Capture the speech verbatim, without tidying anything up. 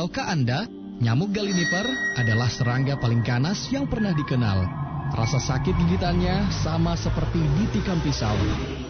Tahukah Anda, nyamuk Galliniper adalah serangga paling ganas yang pernah dikenal. Rasa sakit gigitannya sama seperti ditikam pisau.